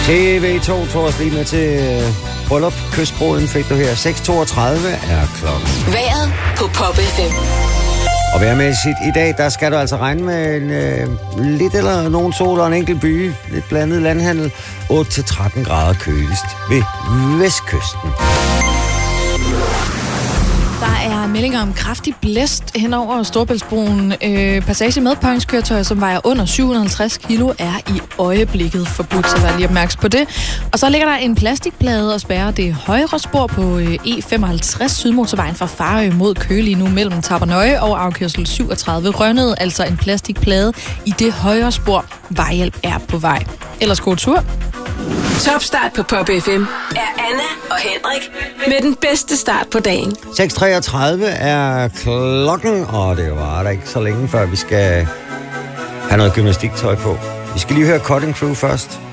TV2 tog os lige med til bryllup. Kystbroden fik du her. 6.32 er klokken. Vejret på Pop FM. Og vejrmæssigt i dag, der skal du altså regne med en lidt eller nogen sol og en enkelt by. Lidt blandet landhandel. 8-13 grader køligst ved vestkysten. Der er meldinger om kraftig blæst hen over Storebæltsbroen. Passage med påhængskøretøjer, som vejer under 750 kilo, er i øjeblikket forbudt, så vær lige opmærksom på det. Og så ligger der en plastikplade og spærrer det højre spor på E55 Sydmotorvejen fra Farø mod Køge lige nu mellem Tabernøje og afkørsel 37 Rønnede, altså en plastikplade i det højre spor. Vejhjælp er på vej. Ellers god tur. Topstart på Pop FM er Anna og Henrik med den bedste start på dagen. 6.33 er klokken, og det var der ikke så længe før vi skal have noget gymnastiktøj på. Vi skal lige høre Cutting Crew først.